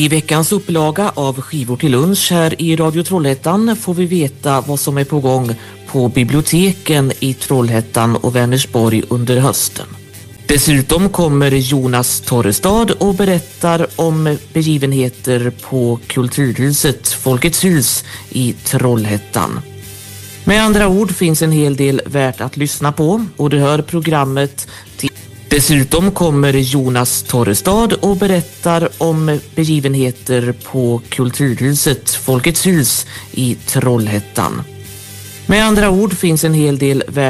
I veckans upplaga av Skivor till lunch här i Radio Trollhättan får vi veta vad som är på gång på biblioteken i Trollhättan och Vänersborg under hösten. Dessutom kommer Jonas Torrestad och berättar om begivenheter på Kulturhuset Folkets hus i Trollhättan. Med andra ord finns en hel del värt att lyssna på och du hör programmet till. Dessutom kommer Jonas Torrestad och berättar om begivenheter på Kulturhuset Folkets hus i Trollhättan. Med andra ord finns en hel del värt